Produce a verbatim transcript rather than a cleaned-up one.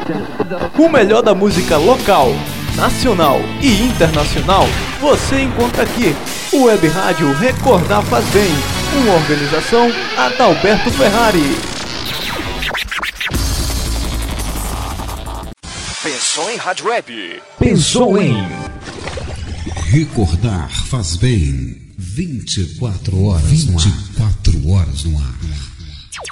O melhor da música local, nacional e internacional você encontra aqui. O Web Rádio Recordar Faz Bem, uma organização Adalberto Ferrari. Pensou em Rádio Web? Pensou em Recordar Faz Bem. vinte e quatro horas, vinte e quatro horas no ar.